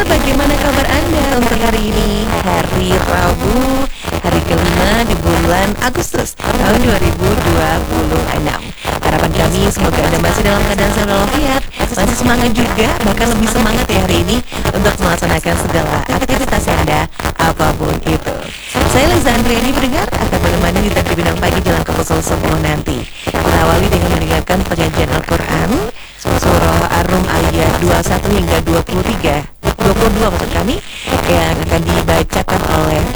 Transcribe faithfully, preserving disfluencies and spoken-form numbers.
bagaimana kabar Anda untuk hari ini? Hari Rabu, hari kelima di bulan Agustus tahun dua ribu dua puluh enam. Harapan kami semoga Anda masih dalam keadaan sehat walafiat, masih semangat juga, bahkan lebih semangat ya hari ini untuk melaksanakan segala aktivitas Anda, apapun itu. Saya Liza Andriani pendengar akan menemani di Tadi Bintang Pagi jalan ke pukul sepuluh nanti. Kita awali dengan mendengarkan penyajian Al-Quran Surah Ar-Rum ayat dua puluh satu hingga dua puluh tiga dua puluh dua maksud kami, yang akan dibacakan oleh